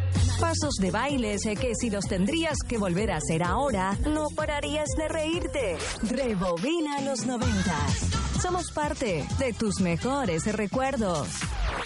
Pasos de bailes que si los tendrías que volver a hacer ahora, no pararías de reírte. Rebobina los 90. Somos parte de tus mejores recuerdos.